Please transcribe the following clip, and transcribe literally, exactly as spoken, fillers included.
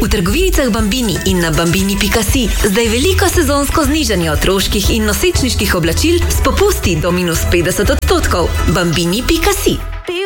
V trgovinicah Bambini in na bambini pika si zdaj veliko sezonsko znižanje otroških in nosečniških oblačil s popusti do minus petdeset odstotkov. bambini pika si